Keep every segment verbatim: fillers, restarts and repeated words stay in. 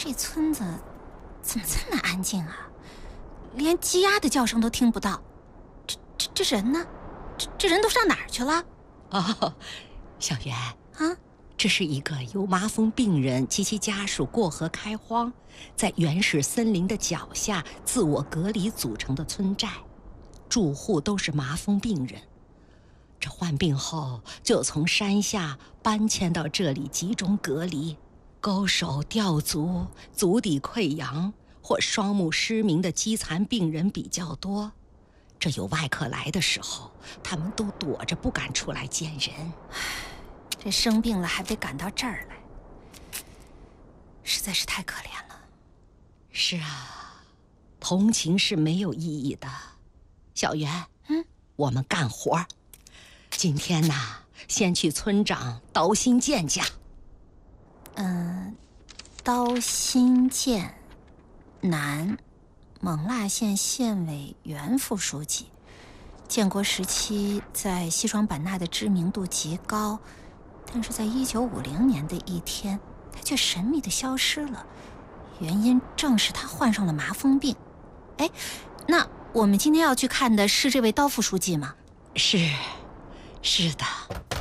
这村子怎么这么安静啊？连鸡鸭的叫声都听不到。这这这人呢？这这人都上哪儿去了？ 哦，小袁啊， 这是一个由麻风病人及其家属过河开荒，在原始森林的脚下自我隔离组成的村寨，住户都是麻风病人。这患病后就从山下搬迁到这里集中隔离。勾手吊足、足底溃疡或双目失明的肌残病人比较多。这有外客来的时候，他们都躲着不敢出来见人。 这生病了还被赶到这儿来，实在是太可怜了。 是啊，同情是没有意义的。小袁， 嗯， 我们干活。今天呢，先去村长刀心见家。 嗯，刀心剑，男，勐腊县县委原副书记，建国时期在西双版纳的知名度极高，但是在一九五零年的一天，他却神秘地消失了，原因正是他患上了麻风病。哎，那我们今天要去看的是这位刀副书记吗？ 是，是的。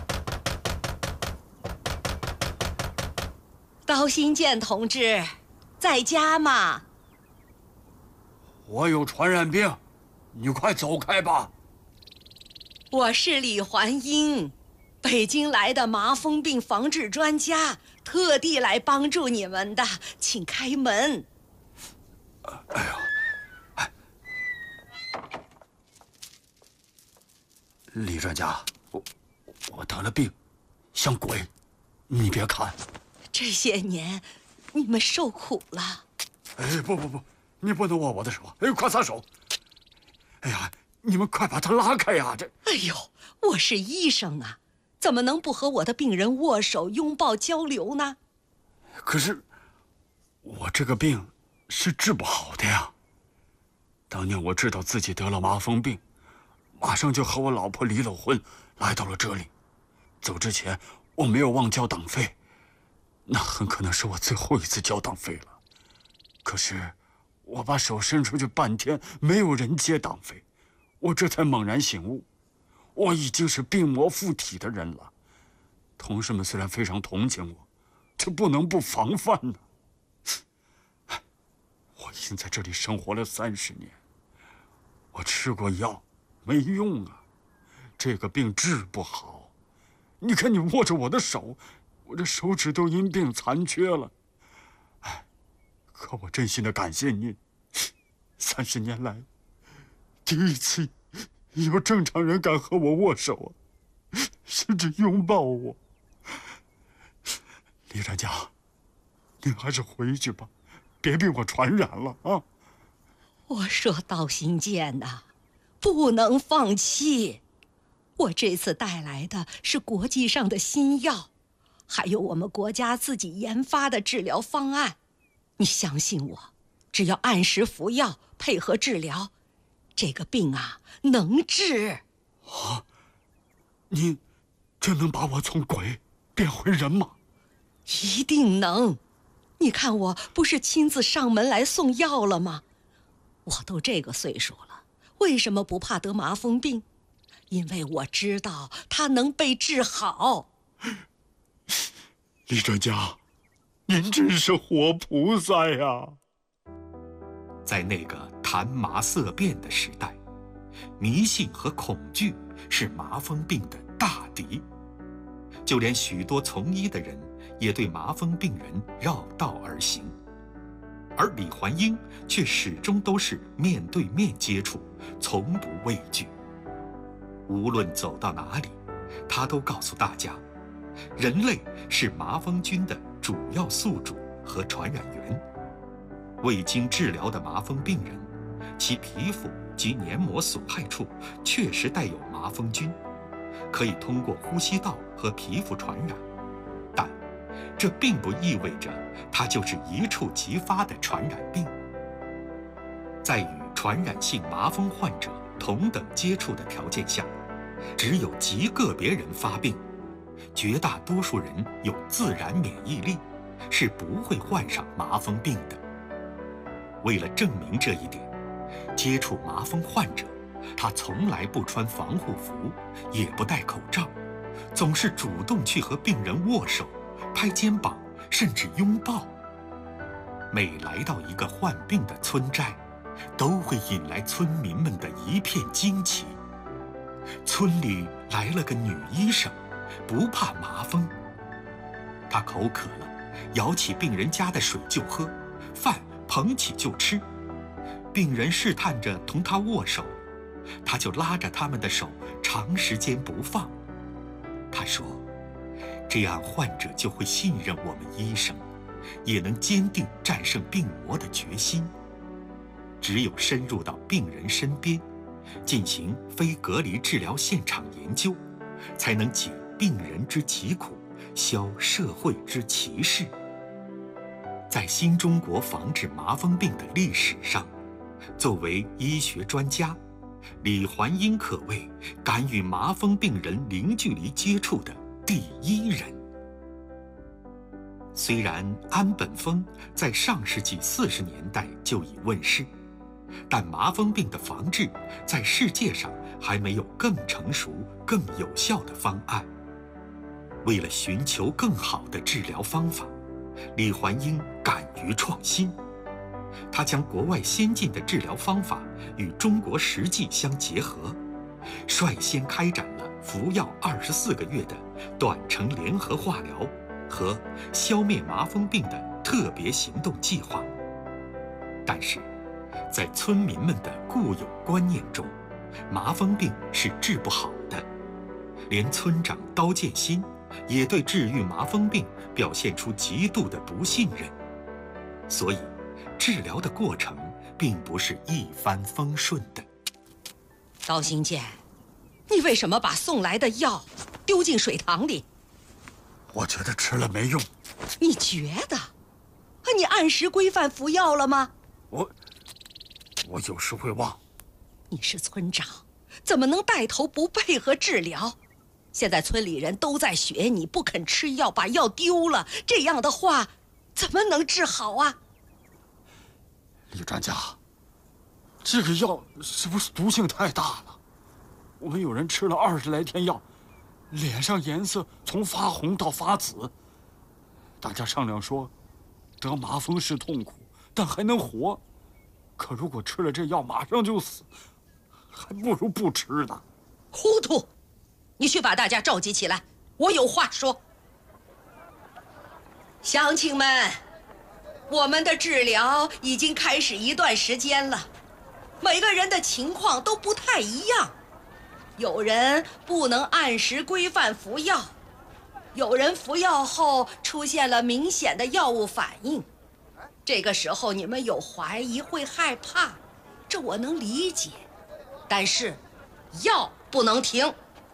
刀心剑同志，在家吗？ 我有传染病，你快走开吧。 我是李环英，北京来的麻风病防治专家，特地来帮助你们的，请开门。 哎呦，哎，李专家，我我得了病，像鬼，你别看。 这些年，你们受苦了。 哎，不不不，你不能握我的手！哎，快撒手！哎呀，你们快把他拉开呀！这…… 哎呦，我是医生啊，怎么能不和我的病人握手、拥抱、交流呢？ 可是，我这个病是治不好的呀。当年我知道自己得了麻风病，马上就和我老婆离了婚，来到了这里。走之前，我没有忘交党费。那很可能是我最后一次交党费了。可是，我把手伸出去半天，没有人接党费，我这才猛然醒悟，我已经是病魔附体的人了。同事们虽然非常同情我，这不能不防范呢。我已经在这里生活了三十年，我吃过药，没用啊，这个病治不好。你看你握着我的手。我这手指都因病残缺了，哎，可我真心的感谢您。三十年来，第一次有正常人敢和我握手啊，甚至拥抱我。李专家，您还是回去吧，别被我传染了啊！ 我说刀心剑呐，不能放弃。我这次带来的是国际上的新药。还有我们国家自己研发的治疗方案，你相信我，只要按时服药，配合治疗，这个病啊能治。 啊，您真能把我从鬼变回人吗？ 一定能。你看我不是亲自上门来送药了吗？我都这个岁数了，为什么不怕得麻风病？因为我知道它能被治好。 李专家，您真是活菩萨呀！ 在那个谈麻色变的时代，迷信和恐惧是麻风病的大敌。就连许多从医的人也对麻风病人绕道而行，而李环英却始终都是面对面接触，从不畏惧。无论走到哪里，他都告诉大家，人类是麻风菌的主要宿主和传染源。未经治疗的麻风病人，其皮肤及黏膜损害处确实带有麻风菌，可以通过呼吸道和皮肤传染，但这并不意味着它就是一触即发的传染病。在与传染性麻风患者同等接触的条件下，只有极个别人发病，绝大多数人有自然免疫力， 是不会患上麻风病的。为了证明这一点，接触麻风患者，他从来不穿防护服，也不戴口罩，总是主动去和病人握手、拍肩膀，甚至拥抱。每来到一个患病的村寨，都会引来村民们的一片惊奇。村里来了个女医生，不怕麻风。她口渴了，舀起病人家的水就喝，饭捧起就吃。病人试探着同她握手，她就拉着他们的手长时间不放。她说，这样患者就会信任我们医生，也能坚定战胜病魔的决心。只有深入到病人身边，进行非隔离治疗现场研究，才能解病人之疾苦，消社会之歧视。在新中国防治麻风病的历史上，作为医学专家，李环英可谓敢与麻风病人零距离接触的第一人。虽然安本峰在上世纪四十年代就已问世，但麻风病的防治在世界上还没有更成熟、更有效的方案。为了寻求更好的治疗方法，李环英敢于创新。他将国外先进的治疗方法与中国实际相结合，率先开展了服药二十四个月的短程联合化疗和消灭麻风病的特别行动计划。但是，在村民们的固有观念中，麻风病是治不好的，连村长刀剑新也对治愈麻风病表现出极度的不信任。所以，治疗的过程并不是一帆风顺的。 刀新剑，你为什么把送来的药丢进水塘里？ 我觉得吃了没用。 你觉得？你按时规范服药了吗？ 我我有时会忘。 你是村长，怎么能带头不配合治疗？现在村里人都在学你不肯吃药，把药丢了，这样的话怎么能治好啊？ 李专家，这个药是不是毒性太大了？我们有人吃了二十来天药，脸上颜色从发红到发紫。大家商量说，得麻风是痛苦，但还能活。可如果吃了这药马上就死，还不如不吃呢。 糊涂！你去把大家召集起来，我有话说。乡亲们，我们的治疗已经开始一段时间了，每个人的情况都不太一样。有人不能按时规范服药，有人服药后出现了明显的药物反应。这个时候你们有怀疑，会害怕，这我能理解。但是，药不能停。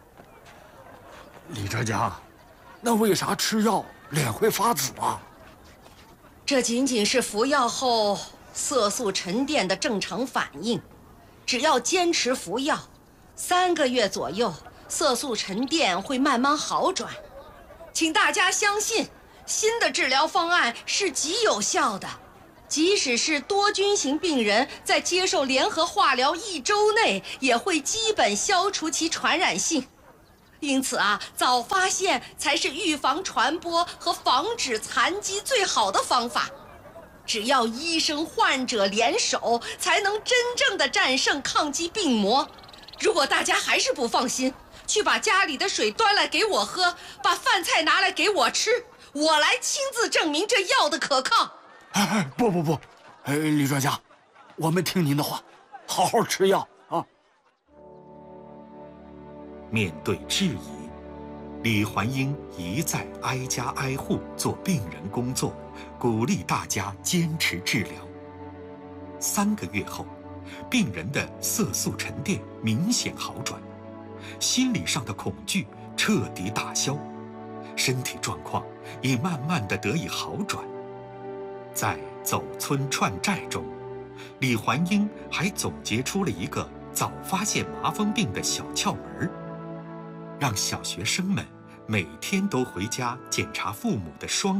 李专家，那为啥吃药脸会发紫啊？ 这仅仅是服药后色素沉淀的正常反应，只要坚持服药，三个月左右，色素沉淀会慢慢好转。请大家相信，新的治疗方案是极有效的。即使是多菌型病人在接受联合化疗一周内，也会基本消除其传染性。因此啊，早发现才是预防传播和防止残疾最好的方法。只要医生、患者联手，才能真正的战胜抗击病魔。如果大家还是不放心，去把家里的水端来给我喝，把饭菜拿来给我吃，我来亲自证明这药的可靠。 哎哎，不不不，哎，李专家，我们听您的话，好好吃药啊。 面对质疑，李环英一再挨家挨户做病人工作，鼓励大家坚持治疗。三个月后，病人的色素沉淀明显好转，心理上的恐惧彻底打消，身体状况也慢慢的得以好转。在走村串寨中，李环英还总结出了一个早发现麻风病的小窍门，让小学生们每天都回家检查父母的双手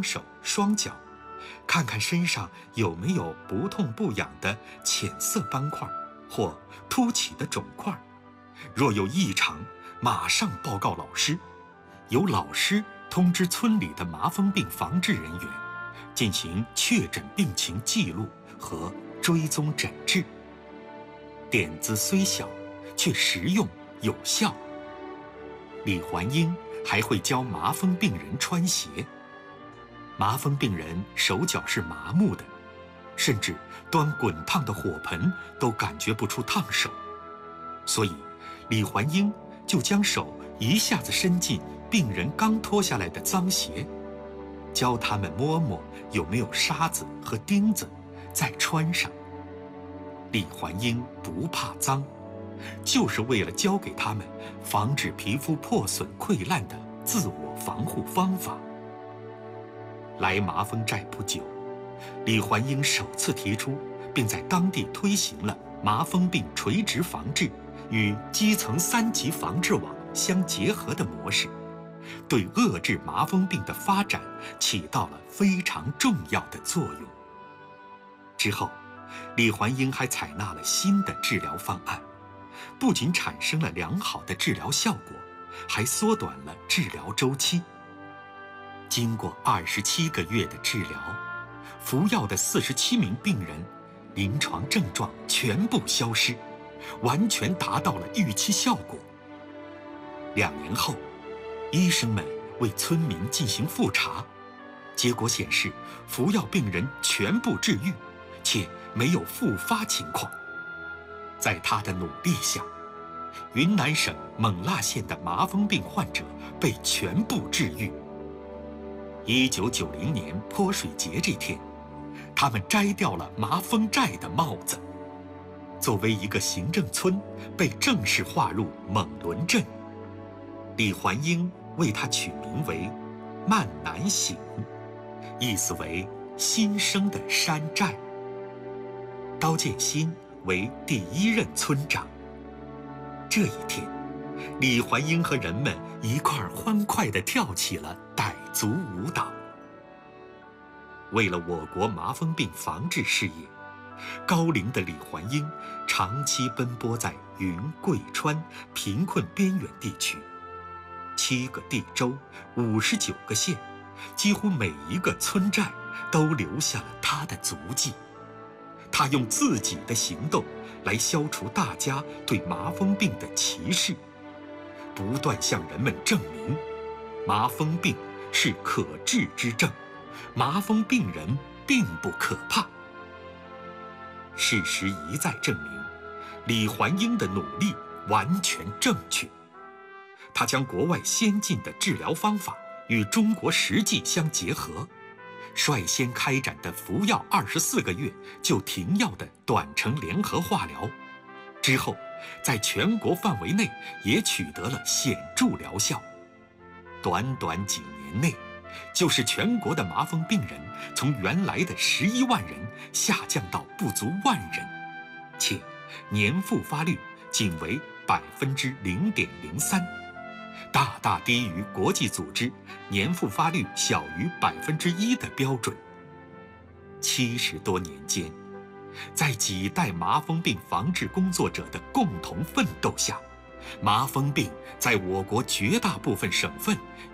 双脚，看看身上有没有不痛不痒的浅色斑块或凸起的肿块。若有异常，马上报告老师，由老师通知村里的麻风病防治人员，进行确诊病情记录和追踪诊治。点子虽小，却实用有效。李环英还会教麻风病人穿鞋。麻风病人手脚是麻木的，甚至端滚烫的火盆都感觉不出烫手，所以李环英就将手一下子伸进病人刚脱下来的脏鞋，教他们摸摸有没有沙子和钉子，再穿上。李环英不怕脏，就是为了教给他们防止皮肤破损溃烂的自我防护方法。来麻风寨不久，李环英首次提出并在当地推行了麻风病垂直防治与基层三级防治网相结合的模式，对遏制麻风病的发展起到了非常重要的作用。之后，李环英还采纳了新的治疗方案，不仅产生了良好的治疗效果，还缩短了治疗周期。经过二十七个月的治疗，服药的四十七名病人临床症状全部消失，完全达到了预期效果。两年后，医生们为村民进行复查，结果显示服药病人全部治愈，且没有复发情况。在他的努力下，云南省勐腊县的麻风病患者被全部治愈。一九九零年泼水节这天，他们摘掉了麻风寨的帽子，作为一个行政村，被正式划入勐伦镇。李环英为它取名为曼南醒，意思为新生的山寨。刀剑新为第一任村长。这一天，李环英和人们一块儿欢快地跳起了傣族舞蹈。为了我国麻风病防治事业，高龄的李环英长期奔波在云贵川贫困边远地区，七个地州，五十九个县，几乎每一个村寨都留下了他的足迹。他用自己的行动来消除大家对麻风病的歧视，不断向人们证明，麻风病是可治之症，麻风病人并不可怕。事实一再证明，李环英的努力完全正确。他将国外先进的治疗方法与中国实际相结合，率先开展的服药二十四个月就停药的短程联合化疗，之后在全国范围内也取得了显著疗效。短短几年内，就使全国的麻风病人从原来的十一万人下降到不足万人，且年复发率仅为百分之零点零三，大大低于国际组织年复发率小于百分之一的标准。七十多年间，在几代麻风病防治工作者的共同奋斗下，麻风病在我国绝大部分省份